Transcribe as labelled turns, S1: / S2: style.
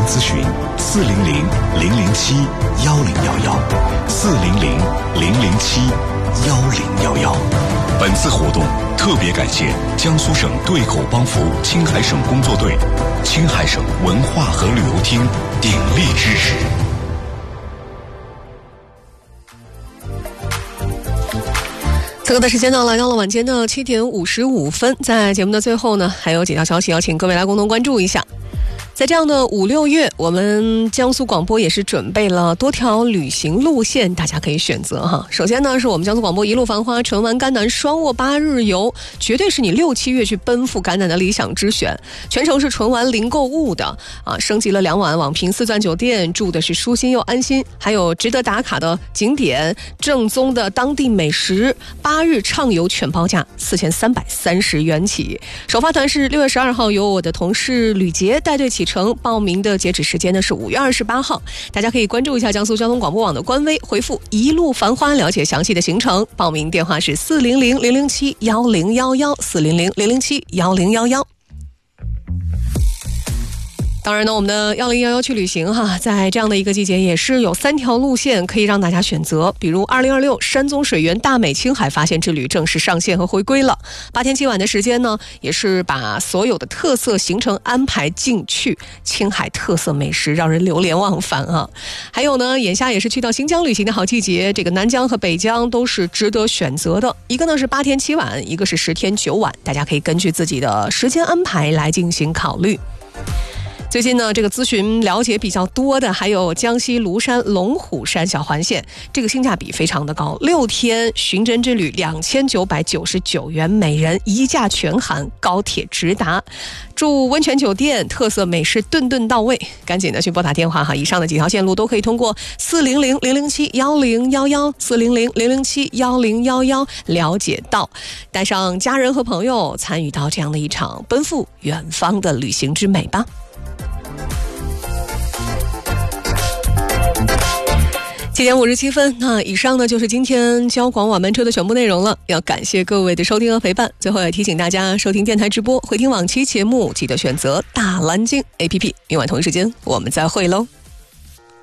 S1: 咨询400-007-1011，400-007-1011。本次活动特别感谢江苏省对口帮扶青海省工作队、青海省文化和旅游厅鼎力支持。
S2: 此刻的时间呢，来到了晚间的7点55分。在节目的最后呢，还有几条消息要请各位来共同关注一下。在这样的5、6月，我们江苏广播也是准备了多条旅行路线，大家可以选择哈。首先呢，是我们江苏广播一路繁花纯玩甘南双卧8日游，绝对是你6、7月去奔赴甘南的理想之选。全程是纯玩零购物的啊，升级了2晚往平4钻酒店，住的是舒心又安心，还有值得打卡的景点、正宗的当地美食，8日畅游全包价4330元起。首发团是6月12号，由我的同事吕杰带队启程，报名的截止时间呢是5月28号，大家可以关注一下江苏交通广播网的官微，回复一路繁花了解详细的行程。报名电话是400-007-1011，400-007-1011。当然呢，我们的1011去旅行哈，在这样的一个季节也是有3条路线可以让大家选择，比如2026山宗水源大美青海发现之旅正式上线和回归了，8天7晚的时间呢，也是把所有的特色行程安排进去，青海特色美食让人流连忘返啊。还有呢，眼下也是去到新疆旅行的好季节，这个南疆和北疆都是值得选择的，一个呢是8天7晚，一个是10天9晚，大家可以根据自己的时间安排来进行考虑。最近呢，这个咨询了解比较多的还有江西庐山龙虎山小环线，这个性价比非常的高，6天寻真之旅2999元每人，1价全含，高铁直达，住温泉酒店，特色美食顿顿到位。赶紧的去拨打电话哈，以上的几条线路都可以通过400-007-1011，400-007-1011了解到，带上家人和朋友参与到这样的一场奔赴远方的旅行之美吧。7点57分，那以上呢就是今天交广晚班车的全部内容了。要感谢各位的收听和陪伴，最后也提醒大家收听电台直播、回听往期节目，记得选择大蓝鲸 APP。明晚同一时间我们再会喽。